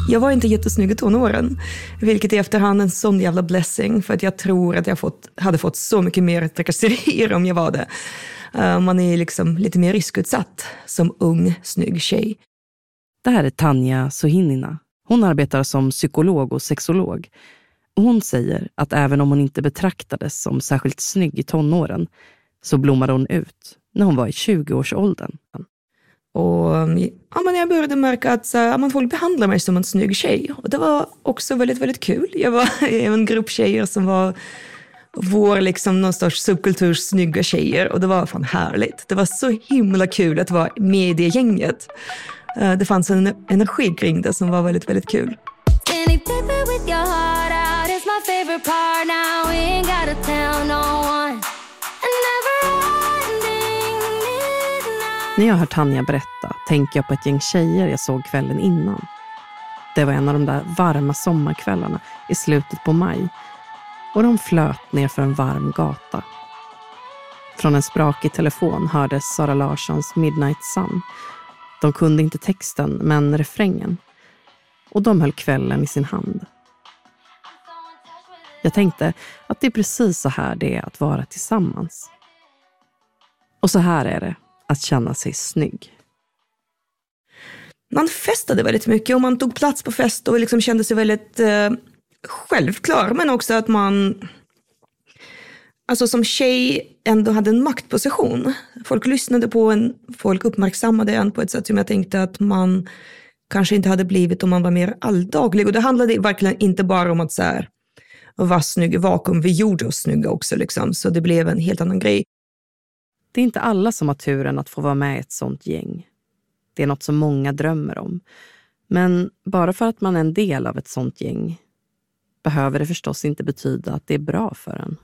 Jag var inte jättesnygg i tonåren, vilket i efterhand en sån jävla blessing, för att jag tror att jag hade fått så mycket mer trakasserier om jag var det. Man är liksom lite mer riskutsatt som ung, snygg tjej. Det här är Tanja Sohinina. Hon arbetar som psykolog och sexolog. Hon säger att även om hon inte betraktades som särskilt snygg i tonåren så blommade hon ut när hon var i 20-årsåldern. Och men jag började märka att folk behandlar mig som en snygg tjej. Och det var också väldigt, väldigt kul. Jag var i en grupp tjejer som var vår liksom någon sorts subkulturs snygga tjejer. Och det var fan härligt. Det var så himla kul att vara med i det gänget. Det fanns en energi kring det som var väldigt, väldigt kul. När jag hör Tanja berätta tänker jag på ett gäng tjejer jag såg kvällen innan. Det var en av de där varma sommarkvällarna i slutet på maj. Och de flöt ner för en varm gata. Från en sprakig telefon hördes Sara Larssons Midnight Sun. De kunde inte texten, men refrängen. Och de höll kvällen i sin hand. Jag tänkte att det är precis så här det är att vara tillsammans. Och så här är det att känna sig snygg. Man festade väldigt mycket och man tog plats på fest och liksom kände sig väldigt självklar. Men också att man som tjej ändå hade en maktposition. Folk lyssnade på en, folk uppmärksammade en på ett sätt som jag tänkte att man kanske inte hade blivit om man var mer alldaglig. Och det handlade verkligen inte bara om att vara snygg i vakuum. Vi gjorde oss snygga också liksom. Så det blev en helt annan grej. Det är inte alla som har turen att få vara med i ett sånt gäng. Det är något som många drömmer om. Men bara för att man är en del av ett sånt gäng behöver det förstås inte betyda att det är bra för en.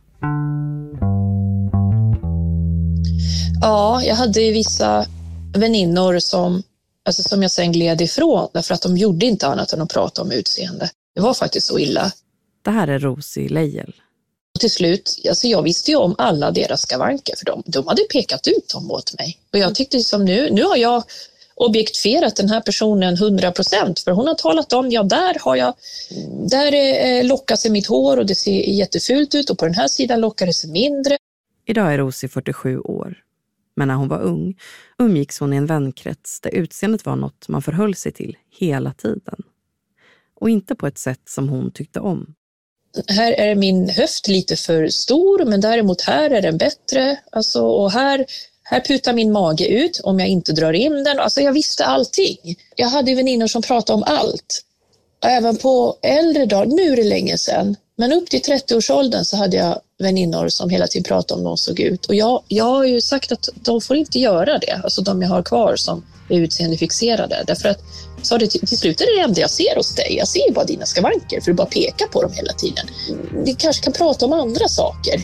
Ja, jag hade vissa väninnor som jag sen gled ifrån därför att de gjorde inte annat än att prata om utseende. Det var faktiskt så illa. Det här är Rosie Leijel. Och till slut, jag visste ju om alla deras skavanker för de hade pekat ut dem åt mig. Och jag tyckte som nu har jag objektifierat den här personen 100%, för hon har talat om, där lockar sig mitt hår och det ser jättefult ut och på den här sidan lockar det sig mindre. Idag är Rosie 47 år. Men när hon var ung umgicks hon i en vänkrets där utseendet var något man förhöll sig till hela tiden. Och inte på ett sätt som hon tyckte om. Här är min höft lite för stor, men däremot här är den bättre. Och här putar min mage ut om jag inte drar in den. Jag visste allting. Jag hade väninnor som pratade om allt. Även på äldre dagar, nu är det länge sedan. Men upp till 30-årsåldern så hade jag väninnor som hela tiden pratade om hur de såg ut. Och jag har ju sagt att de får inte göra det. De jag har kvar som är utseendefixerade. Därför att så det till slut är det enda jag ser hos dig. Jag ser bara dina skavanker för du bara pekar på dem hela tiden. Vi kanske kan prata om andra saker.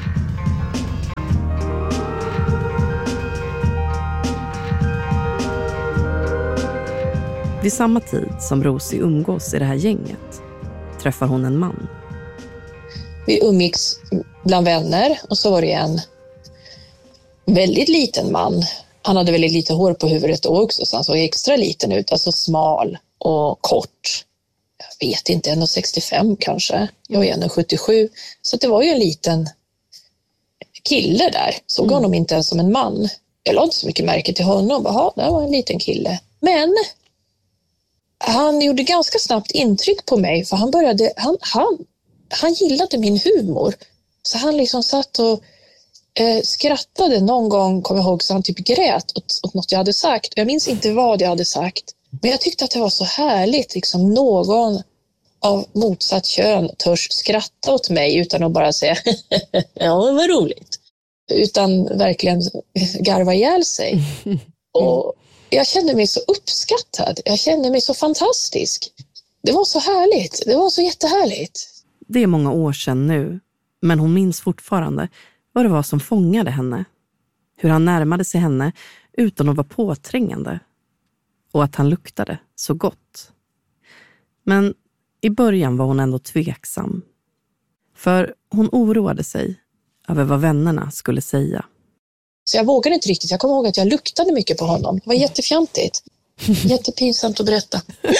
Vid samma tid som Rosie umgås i det här gänget träffar hon en man. Vi umgicks bland vänner och så var det en väldigt liten man. Han hade väldigt lite hår på huvudet då också, så han såg extra liten ut. Smal och kort. Jag vet inte, 1,65 kanske. Jag är 1,77. Så det var ju en liten kille där. Såg honom inte ens som en man. Jag lade inte så mycket märke till honom. Det var en liten kille. Men han gjorde ganska snabbt intryck på mig. För han gillade min humor. Så han liksom satt och skrattade någon gång, kom jag ihåg, så han typ grät åt något jag hade sagt. Jag minns inte vad jag hade sagt. Men jag tyckte att det var så härligt. Liksom någon av motsatt kön törs skratta åt mig utan att bara säga ja, det var roligt. Utan verkligen garva ihjäl sig. Och jag kände mig så uppskattad. Jag kände mig så fantastisk. Det var så härligt. Det var så jättehärligt. Det är många år sedan nu. Men hon minns fortfarande vad det var som fångade henne. Hur han närmade sig henne utan att vara påträngande. Och att han luktade så gott. Men i början var hon ändå tveksam. För hon oroade sig över vad vännerna skulle säga. Så jag vågade inte riktigt. Jag kommer ihåg att jag luktade mycket på honom. Det var jättefjantigt. Jättepinsamt att berätta.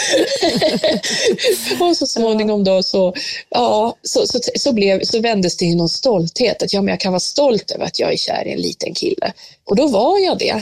Och så småningom då så vändes det i någon stolthet. Att men jag kan vara stolt över att jag är kär i en liten kille. Och då var jag det.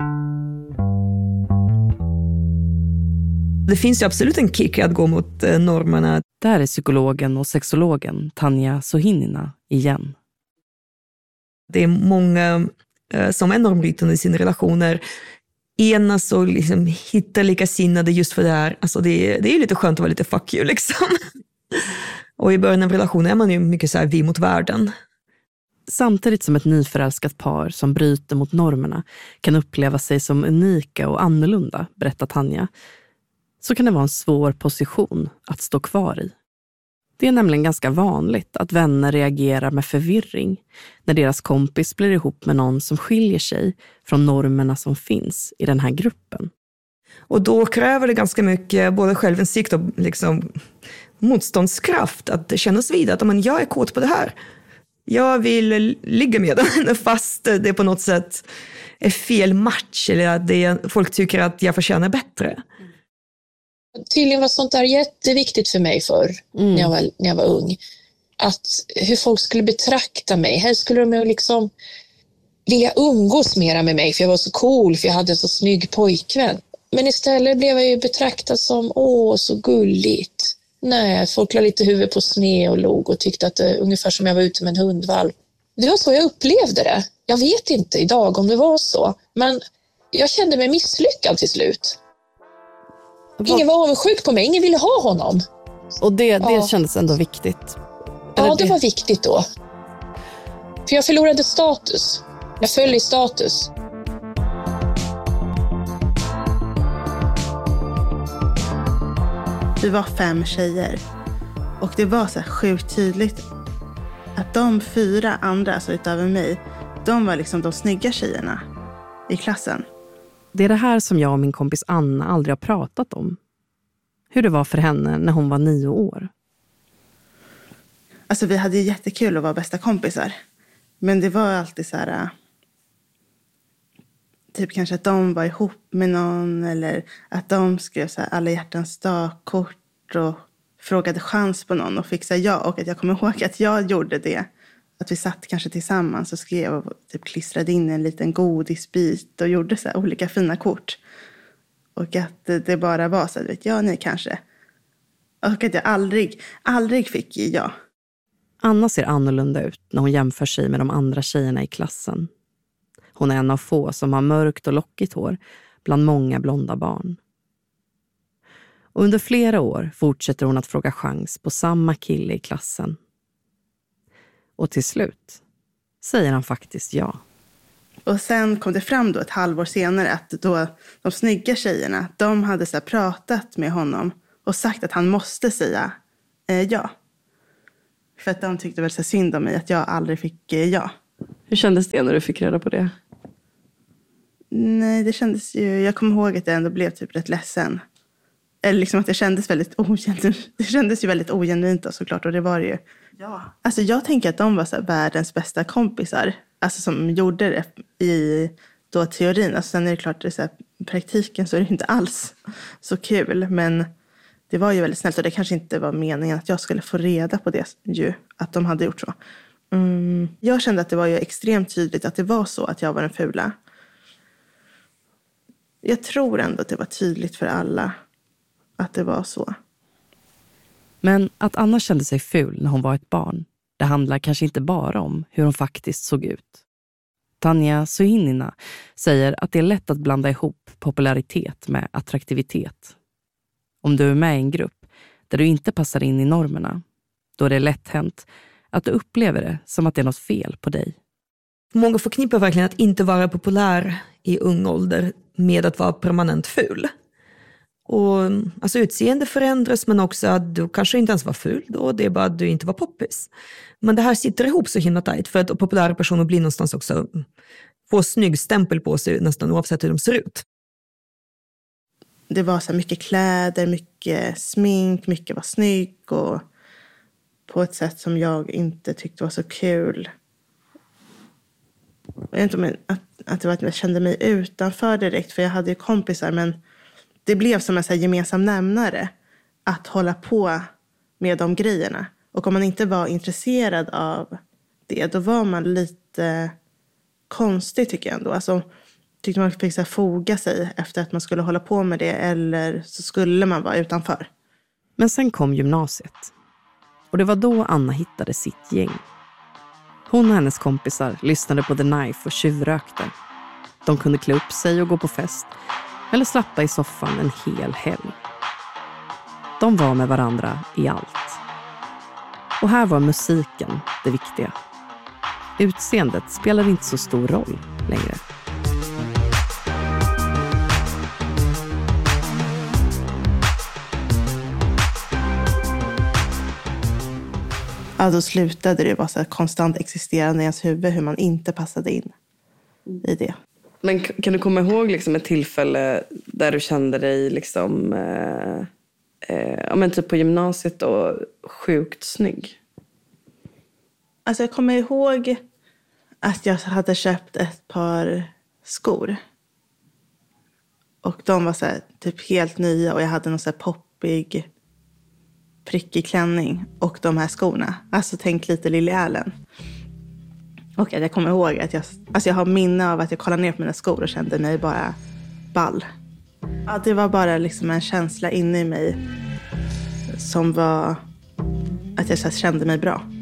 Det finns ju absolut en kick att gå mot normerna. Där är psykologen och sexologen Tanja Sohinina igen. Det är många som är normbrytande i sina relationer. Ena så liksom hittar likasinnade just för det här. Alltså det är ju lite skönt att vara lite fuck you liksom. Och i början av relationen är man ju mycket så här vi mot världen. Samtidigt som ett nyförälskat par som bryter mot normerna kan uppleva sig som unika och annorlunda, berättar Tanja, så kan det vara en svår position att stå kvar i. Det är nämligen ganska vanligt att vänner reagerar med förvirring när deras kompis blir ihop med någon som skiljer sig från normerna som finns i den här gruppen. Och då kräver det ganska mycket både självinsikt och liksom motståndskraft att kännas vid att men jag är kåt på det här. Jag vill ligga med den fast det på något sätt är fel match eller att folk tycker att jag förtjänar bättre. Tydligen var sånt där jätteviktigt för mig förr när jag var ung. Att hur folk skulle betrakta mig. Här skulle de liksom vilja umgås mera med mig för jag var så cool, för jag hade en så snygg pojkvän. Men istället blev jag ju betraktad som så gulligt. Nej, folk la lite huvud på sned och log och tyckte att det ungefär som jag var ute med en hundvalp. Det var så jag upplevde det. Jag vet inte idag om det var så. Men jag kände mig misslyckad till slut. Ingen var avundsjuk på mig, ingen ville ha honom. Och det kändes ändå viktigt. Ja, det var viktigt då. För jag förlorade status. Jag föll i status. Vi var 5 tjejer. Och det var så här sjukt tydligt att de 4 andra, alltså utöver mig, de var liksom de snygga tjejerna i klassen. Det är det här som jag och min kompis Anna aldrig har pratat om. Hur det var för henne när hon var 9 år. Alltså vi hade ju jättekul att vara bästa kompisar. Men det var alltid så här... Typ kanske att de var ihop med någon. Eller att de skrev så här alla hjärtans dagkort och frågade chans på någon och fick säga ja. Och att jag kommer ihåg att jag gjorde det. Att vi satt kanske tillsammans och skrev och typ klistrade in en liten godisbit och gjorde så här olika fina kort. Och att det bara var så här, ja, nej kanske. Och att jag aldrig fick ja. Anna ser annorlunda ut när hon jämför sig med de andra tjejerna i klassen. Hon är en av få som har mörkt och lockigt hår bland många blonda barn. Och under flera år fortsätter hon att fråga chans på samma kille i klassen. Och till slut säger han faktiskt ja. Och sen kom det fram då ett halvår senare att då de snygga tjejerna, de hade så här pratat med honom och sagt att han måste säga ja. För att de tyckte väl så synd om mig att jag aldrig fick ja. Hur kändes det när du fick reda på det? Nej, det kändes ju... Jag kommer ihåg att jag ändå blev typ rätt ledsen. Eller liksom att det kändes väldigt ogenuint. Det kändes ju väldigt ogenuint då, såklart. Och det var det ju. Ja. Alltså jag tänker att de var så här världens bästa kompisar. Alltså som gjorde det i då teorin. Alltså sen är det klart att det är så här, praktiken så är det inte alls så kul. Men det var ju väldigt snällt. Och det kanske inte var meningen att jag skulle få reda på det ju. Att de hade gjort så. Jag kände att det var ju extremt tydligt att det var så att jag var den fula. Jag tror ändå att det var tydligt för alla att det var så. Men att Anna kände sig ful när hon var ett barn, det handlar kanske inte bara om hur hon faktiskt såg ut. Tanja Sohinina säger att det är lätt att blanda ihop popularitet med attraktivitet. Om du är med i en grupp där du inte passar in i normerna, då är det lätt hänt att du upplever det som att det är något fel på dig. Många förknippar verkligen att inte vara populär i ung ålder med att vara permanent ful. Och alltså utseende förändras, men också att du kanske inte ens var ful då, det är bara att du inte var poppis. Men det här sitter ihop så himla tajt för att populära personer blir någonstans också får snygg stämpel på sig nästan oavsett hur de ser ut. Det var så mycket kläder, mycket smink, mycket var snygg och på ett sätt som jag inte tyckte var så kul. Jag vet inte om att det var att jag kände mig utanför direkt, för jag hade ju kompisar, men det blev som en så här gemensam nämnare att hålla på med de grejerna. Och om man inte var intresserad av det, då var man lite konstig tycker jag ändå. Alltså, tyckte man fick så här foga sig efter att man skulle hålla på med det, eller så skulle man vara utanför. Men sen kom gymnasiet. Och det var då Anna hittade sitt gäng. Hon och hennes kompisar lyssnade på The Knife och tjuvrökte. De kunde klä upp sig och gå på fest. Eller slappa i soffan en hel helg. De var med varandra i allt. Och här var musiken det viktiga. Utseendet spelade inte så stor roll längre. Ja, då slutade det vara så här konstant existerande i ens huvud hur man inte passade in i det. Men kan du komma ihåg liksom ett tillfälle där du kände dig liksom, men typ på gymnasiet och sjukt snygg? Alltså jag kommer ihåg att jag hade köpt ett par skor. Och de var så här, typ helt nya och jag hade någon så här poppig, prickig klänning och de här skorna. Alltså tänk lite Lily Allen. Och att jag kommer ihåg att jag har minne av att jag kollade ner på mina skor och kände mig bara ball. Ja, det var bara liksom en känsla inne i mig som var att jag kände mig bra.